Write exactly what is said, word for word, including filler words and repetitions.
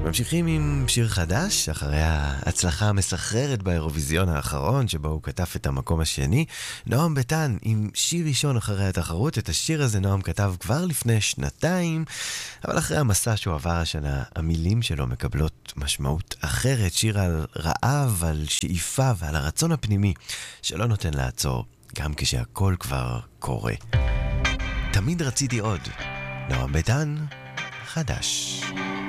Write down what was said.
ממשיכים עם שיר חדש, אחרי ההצלחה המסחררת באירוויזיון האחרון, שבו הוא כתב את המקום השני. נועם ביטן עם שיר ראשון אחרי התחרות. את השיר הזה נועם כתב כבר לפני שנתיים, אבל אחרי המסע שהוא עבר השנה, המילים שלו מקבלות משמעות אחרת. שיר על רעב, על שאיפה ועל הרצון הפנימי, שלא נותן לעצור, גם כשהכל כבר קורה. תמיד רציתי עוד. נועם ביטן, חדש.